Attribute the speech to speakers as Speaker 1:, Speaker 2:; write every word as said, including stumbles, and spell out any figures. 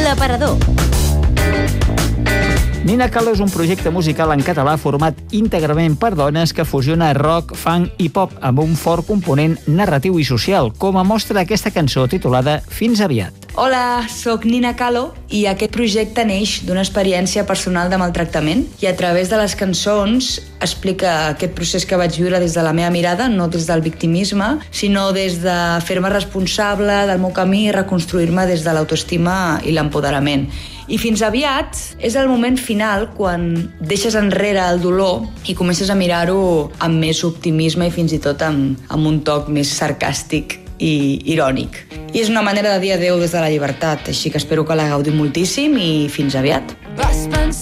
Speaker 1: L'aparador.
Speaker 2: Nina Calo és un projecte musical en català format íntegrament per dones que fusiona rock, funk i pop amb un fort component narratiu i social, com a mostra aquesta cançó titulada Fins aviat.
Speaker 3: Hola, sóc Nina Calo i aquest projecte neix d'una experiència personal de maltractament i a través de les cançons explica aquest procés que vaig viure des de la meva mirada, no des del victimisme, sinó des de fer-me responsable del meu camí i reconstruir-me des de l'autoestima i l'empoderament. I Fins aviat és el moment final quan deixes enrere el dolor i comences a mirar-ho amb més optimisme i fins i tot amb, amb un toc més sarcàstic i irònic. I és una manera de dir adéu des de la llibertat, així que espero que la gaudim moltíssim i fins aviat.